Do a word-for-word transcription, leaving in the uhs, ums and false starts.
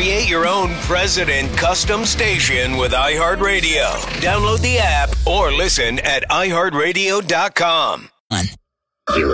Create your own President custom station with iHeartRadio. Download the app or listen at i heart radio dot com. Zero.